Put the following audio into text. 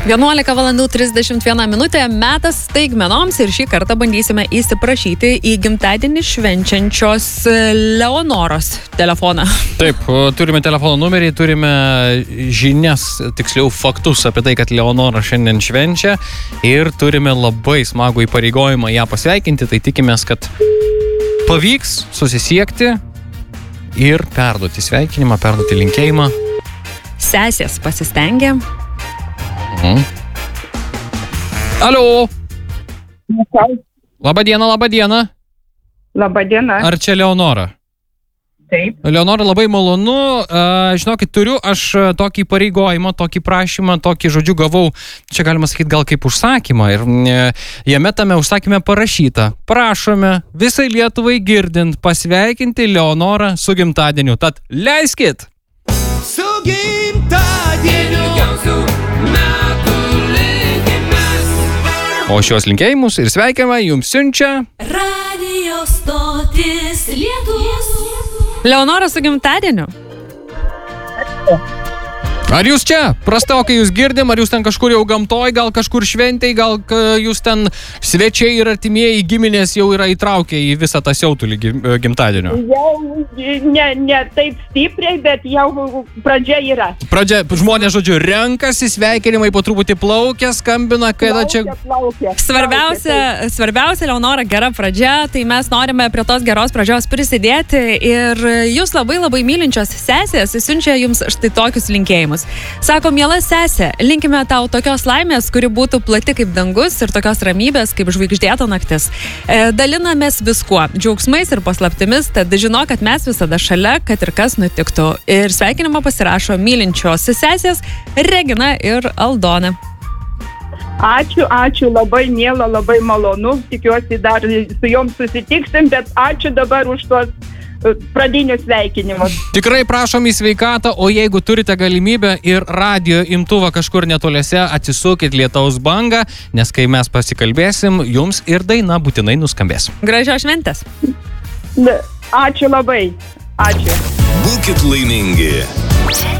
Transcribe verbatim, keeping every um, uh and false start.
vienuolika valandų trisdešimt viena minutė, metas staigmenoms ir šį kartą bandysime įsiprašyti į gimtadienį švenčiančios Leonoros telefoną. Taip, turime telefono numerį, turime žinias, tiksliau faktus apie tai, kad Leonora šiandien švenčia ir turime labai smagų įpareigojimą ją pasveikinti, tai tikimės, kad pavyks susisiekti ir perduoti sveikinimą, perduoti linkėjimą. Sesės pasistengė. Mhm. Alio. Labą dieną, labą dieną. Labą dieną. Ar čia Leonora? Taip. Leonora, labai malonu. Žinokit, turiu aš tokį pareigojimą, tokį prašymą, tokį žodžiu gavau, čia galima sakyti gal kaip užsakymą. Ir jame tame užsakyme parašyta. Prašome visai Lietuvai girdint pasveikinti Leonorą su gimtadieniu. Tad leiskit. Su gimtadieniu. O šios linkėjimus ir sveikinimą jums siunčia Radio stotis Lietuvos. Leonora su gimtadieniu. Ar jūs čia? Prastokai jūs girdim, ar jūs ten kažkur jau gamtoj, gal kažkur šventėj, gal jūs ten svečiai ir artimieji giminės jau yra įtraukę į visą tą siautulį gimtadienio? Jau ne, ne taip stipriai, bet jau pradžia yra. Pradžia, žmonės, žodžiu, renkasi, sveikinimai po truputį plaukia, skambina, kada čia... Plaukia, Svarbiausia, svarbiausia, Leonora, gera pradžia, tai mes norime prie tos geros pradžios prisidėti ir jūs labai labai mylinčios sesės siunčia jums štai tokius linkėjimus. Sako, miela sesė, linkime tau tokios laimės, kuri būtų plati kaip dangus ir tokios ramybės kaip žvaigždėta naktis. E, dalinamės viskuo, džiaugsmais ir paslaptimis, tad žinok, kad mes visada šalia, kad ir kas nutiktų. Ir sveikinimą pasirašo mylinčios sesės Regina ir Aldona. Ačiū, ačiū, labai miela, labai malonu. Tikiuosi dar su joms susitiksim, bet ačiū dabar už tuos pradinius sveikinimus. Tikrai prašom į sveikatą, o jeigu turite galimybę ir radio imtuvą kažkur netoliese, atsisukit lietaus bangą, nes kai mes pasikalbėsim, jums ir daina būtinai nuskambės. Gražios šventės. Ačiū labai. Ačiū. Būkit laimingi.